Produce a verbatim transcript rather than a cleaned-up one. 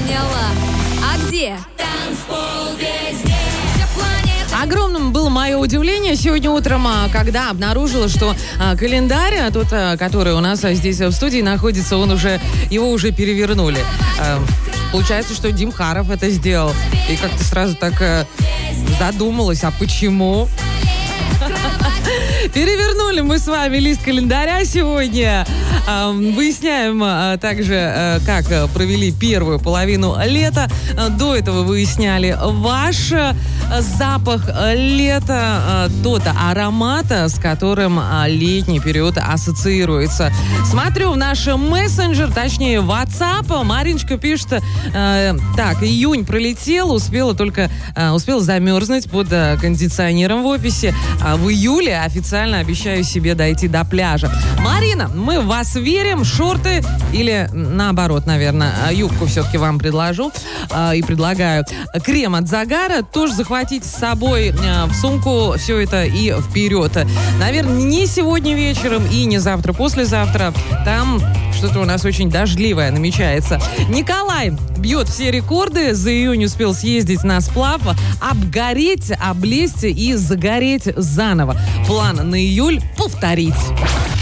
поняла. А где? Танцпол везде. Огромным было мое удивление сегодня утром, когда обнаружила, что а, календарь, а, тот, а, который у нас а, здесь в студии находится, он уже, его уже перевернули. А, получается, что Дим Харов это сделал. И как-то сразу так а, задумалась, а почему? Перевернули мы с вами лист календаря сегодня. Выясняем также, как провели первую половину лета. До этого выясняли ваш запах лета, тот аромат, с которым летний период ассоциируется. Смотрю в наш мессенджер, точнее WhatsApp. Мариночка пишет, так, июнь пролетел, успела только успела замерзнуть под кондиционером в офисе. А в июле официально обещаю себе дойти до пляжа. Марина, мы в вас верим. Шорты или наоборот, наверное, юбку все-таки вам предложу э, и предлагаю. Крем от загара тоже захватите с собой э, в сумку. Все это и вперед. Наверное, не сегодня вечером и не завтра-послезавтра. Там что-то у нас очень дождливое намечается. Николай бьет все рекорды. За июнь успел съездить на сплав, обгореть, облезть и загореть заново. План на июль повторить.